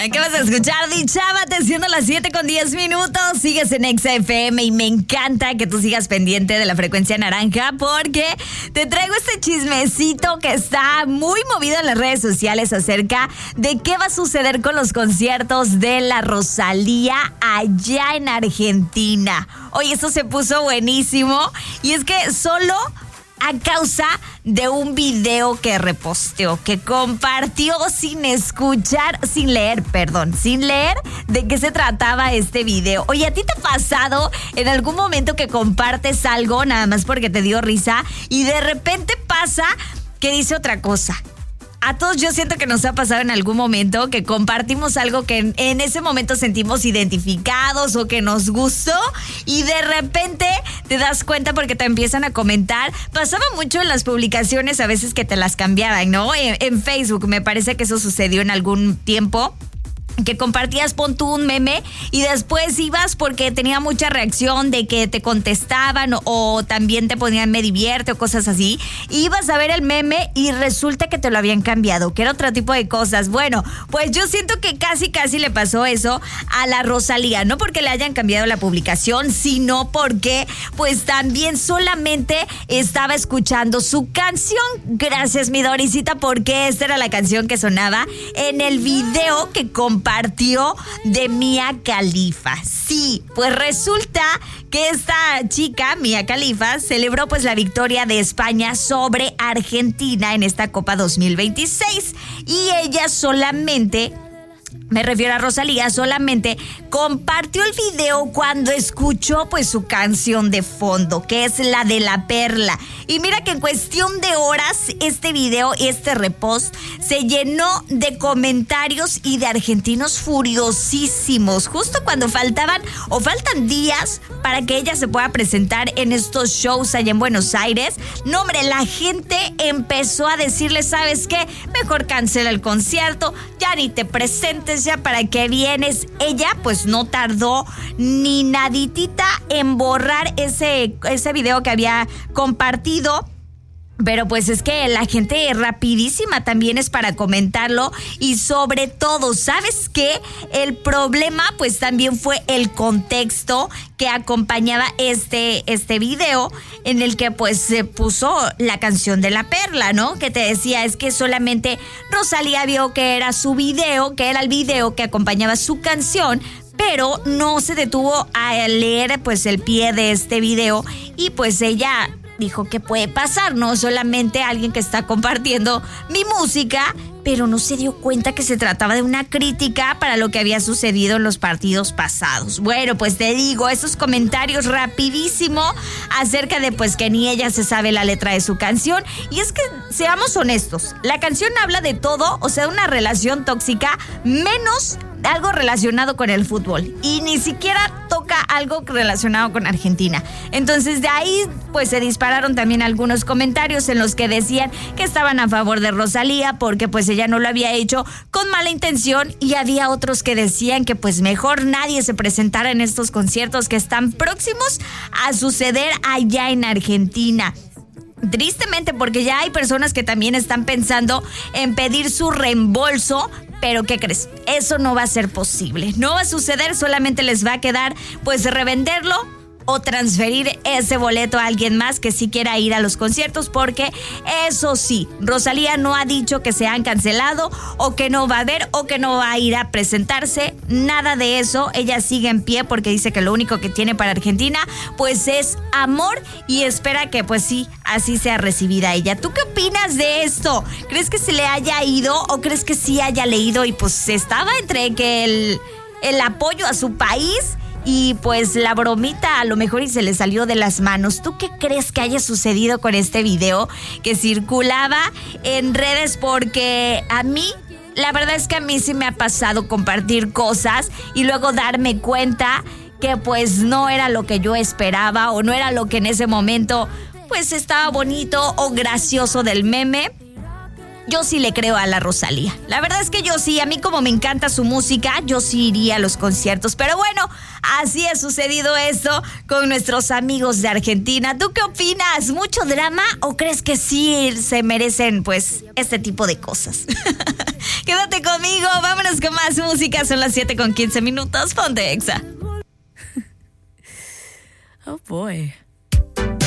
¿Qué vas a escuchar? Dichábate, siendo las 7:10. Sigues en Exa FM y me encanta que tú sigas pendiente de la frecuencia naranja porque te traigo este chismecito que está muy movido en las redes sociales acerca de qué va a suceder con los conciertos de la Rosalía allá en Argentina. Oye, esto se puso buenísimo y es que solo a causa de un video que reposteó, que compartió sin leer de qué se trataba este video. Oye, ¿a ti te ha pasado en algún momento que compartes algo nada más porque te dio risa y de repente pasa que dice otra cosa? A todos yo siento que nos ha pasado en algún momento que compartimos algo que en ese momento sentimos identificados o que nos gustó y de repente te das cuenta porque te empiezan a comentar. Pasaba mucho en las publicaciones a veces que te las cambiaban, ¿no? En Facebook me parece que eso sucedió en algún tiempo. Que compartías, pon tú un meme y después ibas porque tenía mucha reacción de que te contestaban o también te ponían me divierte o cosas así. Ibas a ver el meme y resulta que te lo habían cambiado, que era otro tipo de cosas. Bueno, pues yo siento que casi le pasó eso a la Rosalía. No porque le hayan cambiado la publicación, sino porque pues también solamente estaba escuchando su canción. Gracias, mi Dorisita, porque esta era la canción que sonaba en el video que compartió de Mia Khalifa. Sí, pues resulta que esta chica, Mia Khalifa, celebró pues la victoria de España sobre Argentina en esta Copa 2026 y ella solamente, me refiero a Rosalía, solamente compartió el video cuando escuchó pues su canción de fondo, que es la de La Perla. Y mira que en cuestión de horas este video, este repost, se llenó de comentarios y de argentinos furiosísimos, justo cuando faltan días para que ella se pueda presentar en estos shows allá en Buenos Aires. No, hombre, la gente empezó a decirle, ¿sabes qué? Mejor cancela el concierto, ya ni te presentes, ya para qué vienes. Ella pues no tardó ni naditita en borrar ese video que había compartido. Pero pues es que la gente rapidísima también es para comentarlo y sobre todo, ¿sabes qué? El problema pues también fue el contexto que acompañaba este video en el que pues se puso la canción de La Perla, ¿no? Que te decía, es que solamente Rosalía vio que era su video, que era el video que acompañaba su canción, pero no se detuvo a leer pues el pie de este video y pues ella dijo que puede pasar, no solamente alguien que está compartiendo mi música, pero no se dio cuenta que se trataba de una crítica para lo que había sucedido en los partidos pasados. Bueno, pues te digo, esos comentarios rapidísimo acerca de pues que ni ella se sabe la letra de su canción. Y es que, seamos honestos, la canción habla de todo, o sea, una relación tóxica, menos algo relacionado con el fútbol. Y ni siquiera toca algo relacionado con Argentina. Entonces de ahí pues se dispararon también algunos comentarios en los que decían que estaban a favor de Rosalía porque pues ella no lo había hecho con mala intención, y había otros que decían que pues mejor nadie se presentara en estos conciertos que están próximos a suceder allá en Argentina. Tristemente, porque ya hay personas que también están pensando en pedir su reembolso, pero ¿qué crees? Eso no va a ser posible. No va a suceder, solamente les va a quedar pues revenderlo o transferir ese boleto a alguien más que sí quiera ir a los conciertos, porque eso sí, Rosalía no ha dicho que se han cancelado o que no va a haber o que no va a ir a presentarse, nada de eso. Ella sigue en pie porque dice que lo único que tiene para Argentina pues es amor y espera que pues sí, así sea recibida ella. ¿Tú qué opinas de esto? ¿Crees que se le haya ido o crees que sí haya leído y pues estaba entre que el apoyo a su país y pues la bromita a lo mejor y se le salió de las manos? ¿Tú qué crees que haya sucedido con este video que circulaba en redes? Porque a mí, la verdad es que a mí sí me ha pasado compartir cosas y luego darme cuenta que pues no era lo que yo esperaba o no era lo que en ese momento pues estaba bonito o gracioso del meme. Yo sí le creo a la Rosalía. La verdad es que yo sí, a mí como me encanta su música, yo sí iría a los conciertos. Pero bueno, así ha sucedido esto con nuestros amigos de Argentina. ¿Tú qué opinas? ¿Mucho drama o crees que sí se merecen pues este tipo de cosas? Quédate conmigo, vámonos con más música. Son las 7:15. Ponte Exa. Oh boy.